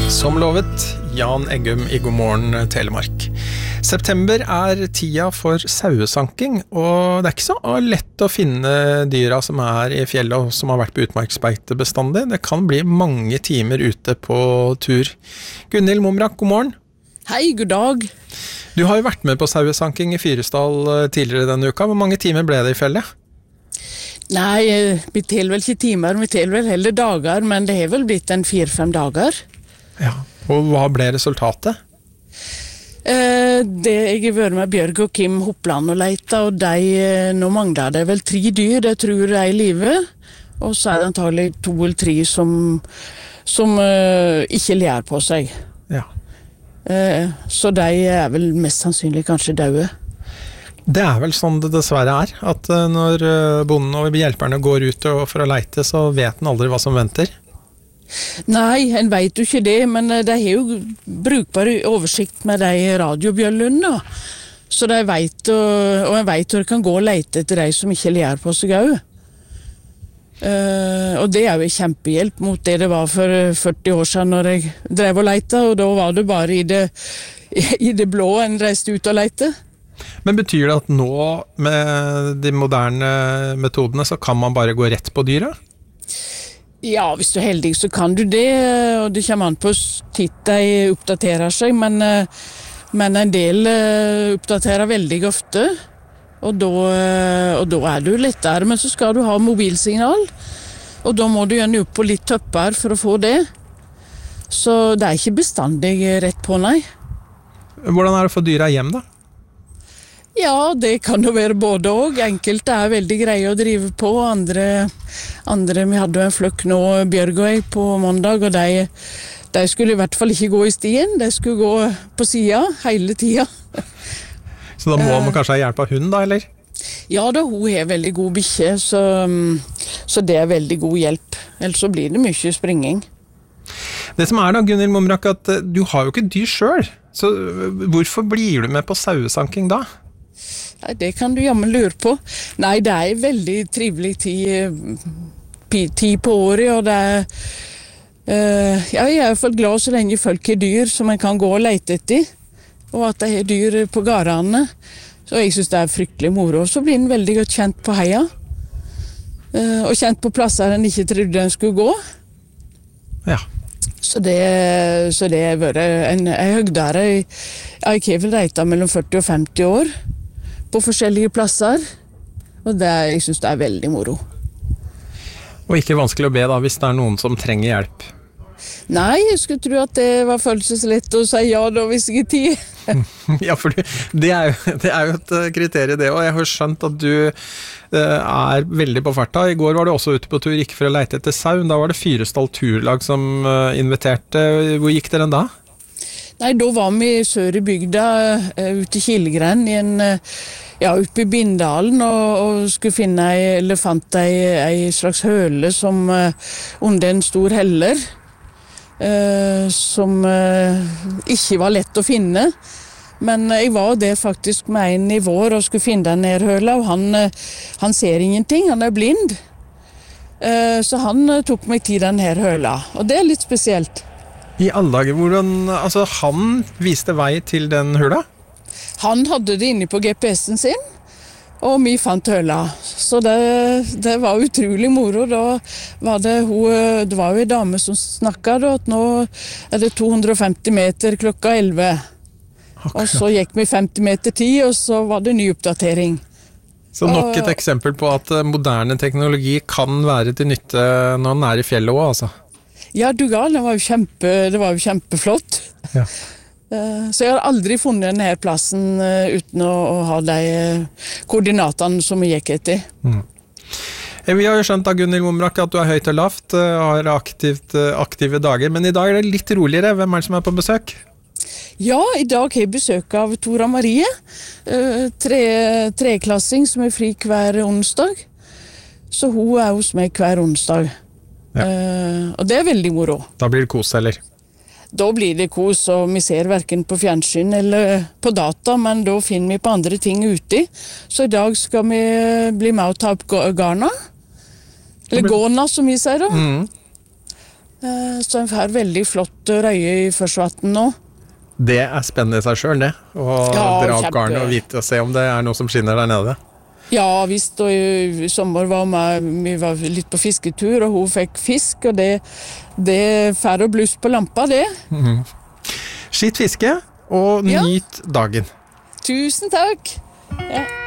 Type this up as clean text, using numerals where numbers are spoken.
Som lovet, Jan Eggum I God morgen Telemark. September tida for sauesanking, og det ikke så lett å finne dyra som I fjellet og som har vært på utmarksbeite bestandig. Det kan bli mange timer ute på tur. Gunhild Momrak, god morgen. Hei, god dag. Du har jo vært med på sauesanking I Fyresdal tidligere denne uka. Hvor mange timer ble det I fjellet? Nei, vi teller vel ikke timer, vi teller vel heller dager, men det har vel blitt 4-5 dager. Ja, og hva ble resultatet? Det jeg har vært med Bjørg og Kim Hopland og leita, og nå mangler det vel 3 dyr, det tror jeg I livet, og så det antagelig 2 eller 3 som ikke lær på seg. Ja. Så de vel mest sannsynlig kanskje døde. Det vel sånn det dessverre at når bonden og hjelperne går ut for å leite, så vet en aldri hva som venter. Nei, en vet jo ikke det, men de har jo brukbar oversikt med de radiobjøllene, så de vet, og en vet hvor de kan gå og leite etter de som ikke lær på seg også. Og det jo en kjempehjelp mot det var for 40 år siden når jeg drev og leite, og da var det bare I det blå en reiste ut og leite. Men betyr det at nå med de moderne metodene så kan man bare gå rett på dyra? Ja, hvis du heldig så kan du det, og det kommer an på titt de oppdaterer seg, men en del oppdaterer veldig ofte, og da det jo lettere, men så skal du ha mobilsignal, og da må du gjerne opp på litt tøppere for å få det, så det ikke bestandig rett på, nei. Hvordan det å få dyra hjem da? Ja, det kan jo være både og. Enkelte veldig greie å drive på, andre vi hadde en fløkk nå, Bjørg og jeg, på mandag, og de skulle I hvert fall ikke gå I stien, de skulle gå på siden hele tiden. Så da må man kanskje ha hjelp av hund da, eller? Ja da, hun veldig god bikkje, så det veldig god hjelp. Ellers så blir det mye springing. Det som da, Gunhild Momrak, at du har jo ikke dyr selv, så hvorfor blir du med på sauesanking da? Nei, det kan du jammen lure på. Nei, det en veldig trivelig tid på året, og jeg I hvert fall glad så lenge folk har dyr som man kan gå og leite etter, og at de har dyr på gårdene. Så jeg synes det fryktelig moro. Så blir en veldig godt kjent på heia, og kjent på plasser en ikke trodde en skulle gå. Ja. Så det har vært en høgdare. Jeg har vel reita mellom 40 og 50 år på forskjellige plasser, og jeg synes det veldig moro. Og ikke vanskelig å be da, hvis det noen som trenger hjelp? Nei, jeg skulle tro at det var følelseslett å si ja da hvis jeg tid. Ja, for det jo et kriterium det, og jeg har skjønt at du veldig på farta. I går var du også ute på tur, ikke for å leite etter sau, da var det Fyresdal Turlag som inviterte. Hvor gikk dere da? Nei, da var vi sør I bygda, ute I Kilgren, ute I Bindalen, og skulle finne eller fant en slags høle som under en stor heller, som ikke var lett å finne. Men jeg var der faktisk med en I vår og skulle finne den her høla, og han ser ingenting, han blind. Så han tok meg til den her høla, og det litt spesielt. I alle dager, hvordan, altså han viste vei til den hula? Han hadde det inne på GPS-en sin, og vi fant høla. Så det var utrolig moro. Da var det var jo en dame som snakket, at nå det 250 meter klokka 11. Akkurat. Og så gikk vi 50 meter tid, og så var det ny oppdatering. Så nok et eksempel på at moderne teknologi kan være til nytte når den I fjellet også, altså? Ja, det var jo kjempeflott. Ja. Så jeg har aldri funnet denne plassen uten å ha de koordinatene som vi gikk etter. Mm. Vi har jo skjønt av Gunhild Momrak at du høyt og lavt, har aktive dager, men I dag det litt roligere. Hvem det som på besøk? Ja, I dag har jeg besøk av Tora Marie, treklassing som fri hver onsdag. Så hun hos meg hver onsdag. Ja. Og det veldig moro. Da blir det kos, eller? Da blir det kos, og vi ser hverken på fjernsyn eller på data, men da finner vi på andre ting ute. Så I dag skal vi bli med og ta opp garna. Eller gåna, som vi sier da. Mm. Så en får veldig flott røye i Førsvatn nå. Det spennende i seg selv, det. Å dra opp garnet og vite og se om det noe som skinner der nede. Ja, visst. Og i sommer vi var litt på fisketur, og hun fikk fisk, og det får å bluss på lampa, det. Skitt fiske, og nyt dagen. Tusen takk! Ja.